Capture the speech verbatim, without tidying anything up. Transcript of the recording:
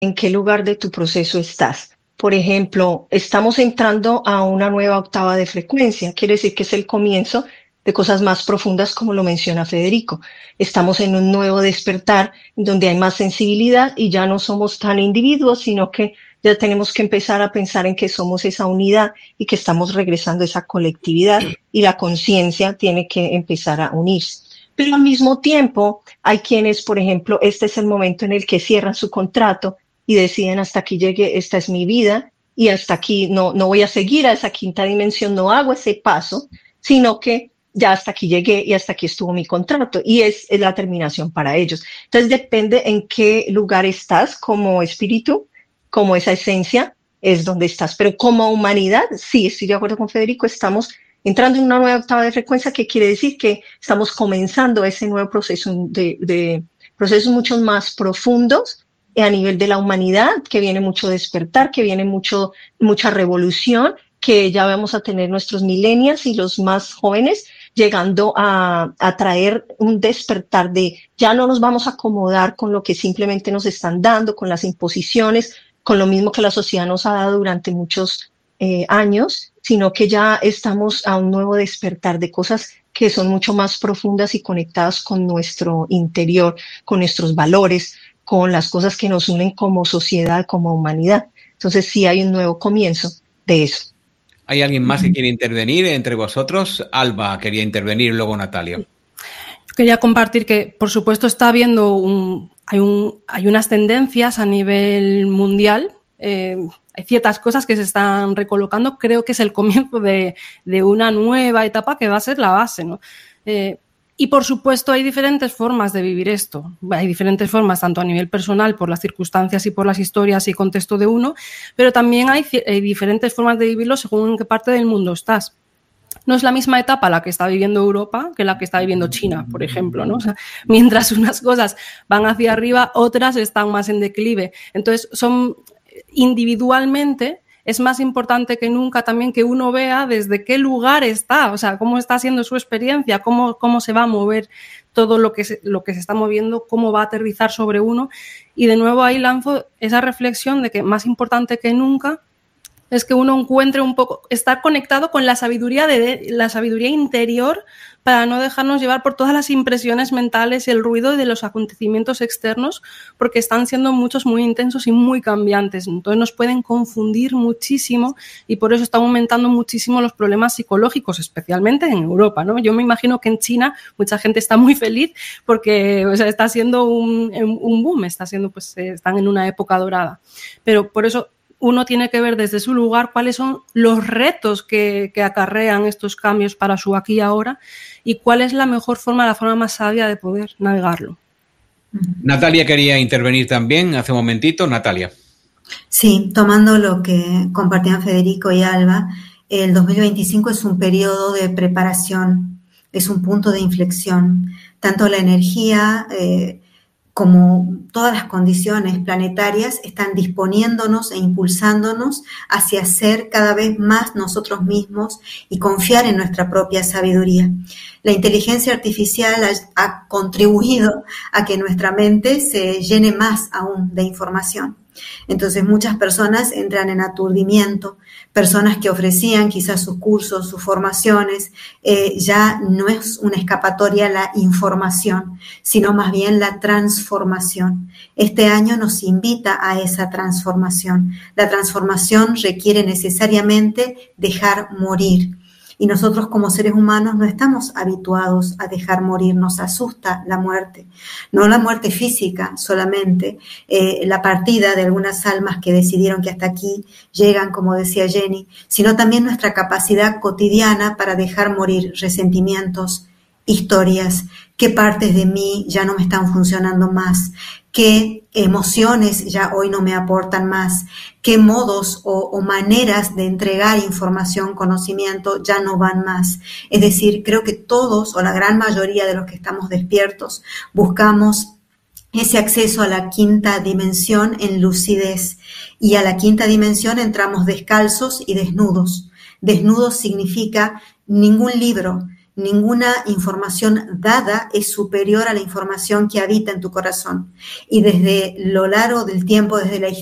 en qué lugar de tu proceso estás. Por ejemplo, estamos entrando a una nueva octava de frecuencia, quiere decir que es el comienzo de cosas más profundas, como lo menciona Federico. Estamos en un nuevo despertar donde hay más sensibilidad y ya no somos tan individuos, sino que ya tenemos que empezar a pensar en que somos esa unidad y que estamos regresando a esa colectividad y la conciencia tiene que empezar a unirse. Pero al mismo tiempo hay quienes, por ejemplo, este es el momento en el que cierran su contrato y deciden hasta aquí llegue, esta es mi vida y hasta aquí no, no voy a seguir a esa quinta dimensión, no hago ese paso, sino que ya hasta aquí llegué y hasta aquí estuvo mi contrato y es, es la terminación para ellos. Entonces depende en qué lugar estás como espíritu, como esa esencia es donde estás, pero como humanidad, sí, estoy de acuerdo con Federico, estamos entrando en una nueva octava de frecuencia, que quiere decir que estamos comenzando ese nuevo proceso de, de procesos mucho más profundos a nivel de la humanidad, que viene mucho despertar, que viene mucho, mucha revolución, que ya vamos a tener nuestros millennials y los más jóvenes llegando a, a traer un despertar de ya no nos vamos a acomodar con lo que simplemente nos están dando, con las imposiciones, con lo mismo que la sociedad nos ha dado durante muchos eh, años, sino que ya estamos a un nuevo despertar de cosas que son mucho más profundas y conectadas con nuestro interior, con nuestros valores, con las cosas que nos unen como sociedad, como humanidad. Entonces sí hay un nuevo comienzo de eso. ¿Hay alguien más que quiere intervenir entre vosotros? Alba quería intervenir, luego Natalia. Quería compartir que, por supuesto, está habiendo un, hay, un, hay unas tendencias a nivel mundial. Eh, hay ciertas cosas que se están recolocando. Creo que es el comienzo de, de una nueva etapa que va a ser la base, ¿no? Eh, y, por supuesto, hay diferentes formas de vivir esto. Hay diferentes formas, tanto a nivel personal, por las circunstancias y por las historias y contexto de uno, pero también hay, hay diferentes formas de vivirlo según en qué parte del mundo estás. No es la misma etapa la que está viviendo Europa que la que está viviendo China, por ejemplo, ¿no? O sea, mientras unas cosas van hacia arriba, otras están más en declive. Entonces, son individualmente, es más importante que nunca también que uno vea desde qué lugar está, o sea, cómo está siendo su experiencia, cómo, cómo se va a mover todo lo que, se, lo que se está moviendo, cómo va a aterrizar sobre uno. Y de nuevo ahí lanzo esa reflexión de que más importante que nunca es que uno encuentre un poco, estar conectado con la sabiduría, de, la sabiduría interior para no dejarnos llevar por todas las impresiones mentales y el ruido de los acontecimientos externos, porque están siendo muchos muy intensos y muy cambiantes. Entonces nos pueden confundir muchísimo y por eso están aumentando muchísimo los problemas psicológicos, especialmente en Europa, ¿no? Yo me imagino que en China mucha gente está muy feliz porque, o sea, está siendo un, un boom, está siendo, pues, están en una época dorada. Pero por eso uno tiene que ver desde su lugar cuáles son los retos que, que acarrean estos cambios para su aquí y ahora y cuál es la mejor forma, la forma más sabia de poder navegarlo. Natalia quería intervenir también hace un momentito. Natalia. Sí, tomando lo que compartían Federico y Alba, el dos mil veinticinco es un periodo de preparación, es un punto de inflexión. Tanto la energía eh, como todas las condiciones planetarias están disponiéndonos e impulsándonos hacia ser cada vez más nosotros mismos y confiar en nuestra propia sabiduría. La inteligencia artificial ha, ha contribuido a que nuestra mente se llene más aún de información. Entonces muchas personas entran en aturdimiento, personas que ofrecían quizás sus cursos, sus formaciones, eh, ya no es una escapatoria la información, sino más bien la transformación. Este año nos invita a esa transformación. La transformación requiere necesariamente dejar morir. Y nosotros como seres humanos no estamos habituados a dejar morir, nos asusta la muerte. No la muerte física solamente, eh, la partida de algunas almas que decidieron que hasta aquí llegan, como decía Jenny, sino también nuestra capacidad cotidiana para dejar morir resentimientos, historias, qué partes de mí ya no me están funcionando más, qué emociones ya hoy no me aportan más, qué modos o, o maneras de entregar información, conocimiento ya no van más. Es decir, creo que todos o la gran mayoría de los que estamos despiertos buscamos ese acceso a la quinta dimensión en lucidez, y a la quinta dimensión entramos descalzos y desnudos. Desnudos significa ningún libro, ninguna información dada es superior a la información que habita en tu corazón. Y desde lo largo del tiempo, desde la